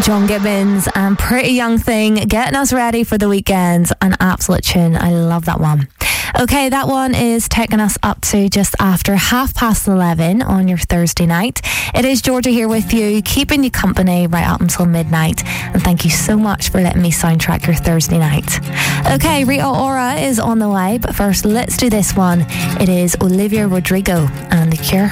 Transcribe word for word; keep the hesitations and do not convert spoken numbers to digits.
John Gibbons and Pretty Young Thing, getting us ready for the weekend. An absolute tune. I love that one. Okay, that one is taking us up to just after half past eleven on your Thursday night. It is Georgia here with you, keeping you company right up until midnight. And thank you so much for letting me soundtrack your Thursday night. Okay, Rita Ora is on the way, but first let's do this one. It is Olivia Rodrigo and The Cure.